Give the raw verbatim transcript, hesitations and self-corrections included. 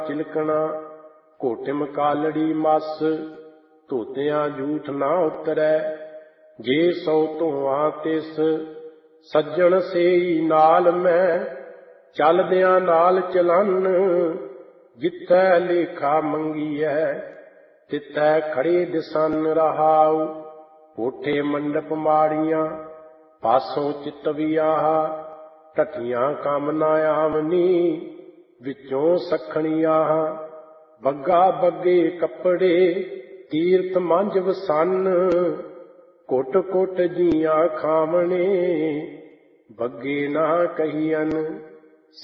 चिलकना घोटिम कालड़ी मस धोतियां जूठ ना उतरै जे सौ धोआ तिस सज्जण सेई नाल मैं चलदियां नाल चलन जिथै लेखा मंगीऐ तिथै खड़े दिसन रहाऊ कोठे मंडप माड़ियां पासों चितवियाह ढठियां कामना आमनी विचों सखणियाह बग्गा बग्गे कपड़े तीर्थ मंझ वसन घुट घुट जियां खावणे बग्गे ना कहियन।